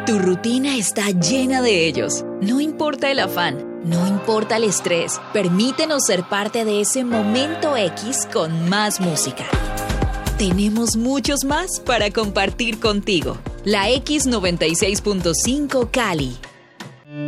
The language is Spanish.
Tu rutina está llena de ellos. No importa el afán, no importa el estrés, permítenos ser parte de ese momento X con más música. Tenemos muchos más para compartir contigo. La X96.5 Cali.